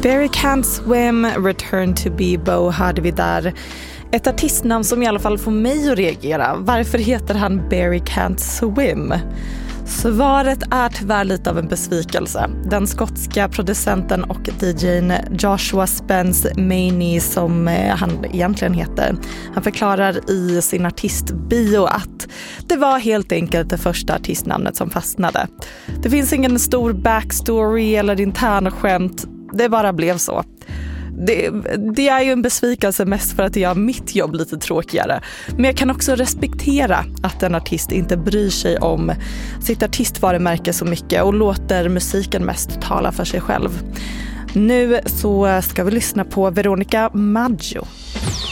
Barry Can't Swim, Return to Bebo hörde vi där. Ett artistnamn som i alla fall får mig att reagera. Varför heter han Barry Can't Swim? Svaret är tyvärr lite av en besvikelse. Den skotska producenten och DJ:n Joshua Spence Maney, som han egentligen heter, han förklarar i sin artistbio att det var helt enkelt det första artistnamnet som fastnade. Det finns ingen stor backstory eller interna skämt, det bara blev så. Det är ju en besvikelse mest för att det gör mitt jobb lite tråkigare. Men jag kan också respektera att en artist inte bryr sig om sitt artistvarumärke så mycket och låter musiken mest tala för sig själv. Nu så ska vi lyssna på Veronica Maggio.